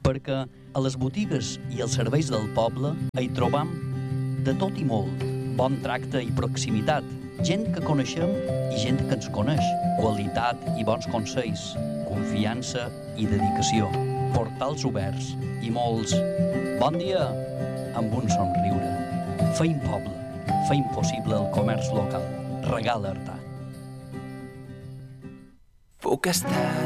perquè a les botigues i els serveis del poble hi trobam de tot i molt, bon tracte i proximitat, gent que coneixem i gent que ens coneix, qualitat i bons consells, confiança i dedicació, portals oberts i molts bon dia amb un somriure. Feim poble, feim possible el comerç local. Regala Artà. Puc estar